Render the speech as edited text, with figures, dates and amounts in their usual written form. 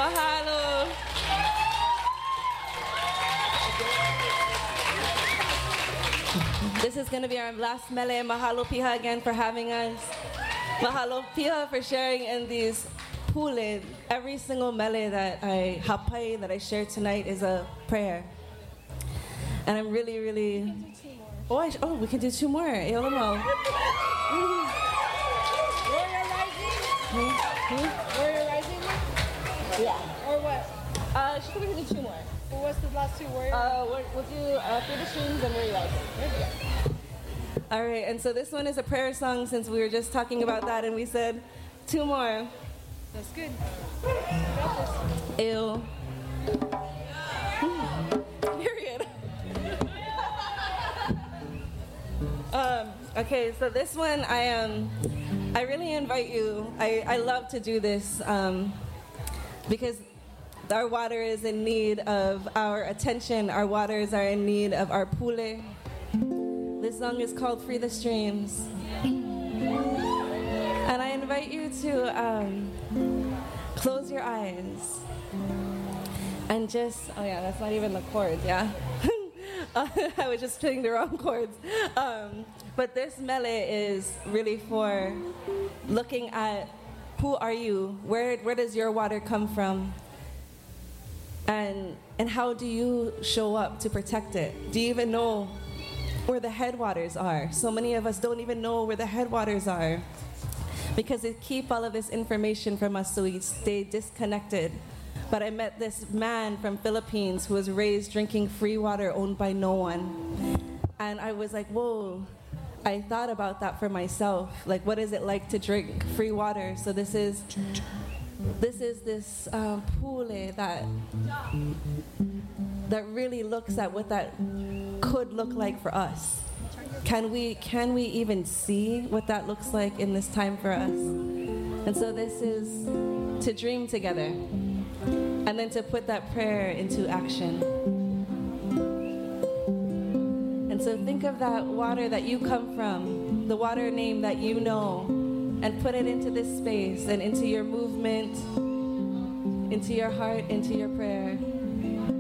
Mahalo. This is going to be our last mele. Mahalo Piha again for having us. Mahalo Piha for sharing in these pule. Every single mele that I hapai that I share tonight is a prayer. And I'm really, really... Oh, we can do two more. Warrior Rising? Warrior Rising? Yeah. Or what? She said we can do two more. Well, what's the last two words? We'll do Through the Streams and Warrior Rising. All right, and so this one is a prayer song since we were just talking about that and we said two more. That's good. Ew. Period. Okay, so this one I really invite you. I love to do this because our water is in need of our attention. Our waters are in need of our pule. This song is called Free the Streams. And I invite you to close your eyes and just, oh yeah, that's not even the chords, yeah? I was just playing the wrong chords. But this mele is really for looking at who are you? Where does your water come from? And how do you show up to protect it? Do you even know where the headwaters are? So many of us don't even know where the headwaters are because they keep all of this information from us so we stay disconnected. But I met this man from Philippines who was raised drinking free water owned by no one. And I was like, whoa, I thought about that for myself. Like, what is it like to drink free water? So this is this pule that really looks at what that could look like for us. Can we even see what that looks like in this time for us? And so this is to dream together and then to put that prayer into action. And so think of that water that you come from, the water name that you know, and put it into this space and into your movement, into your heart, into your prayer.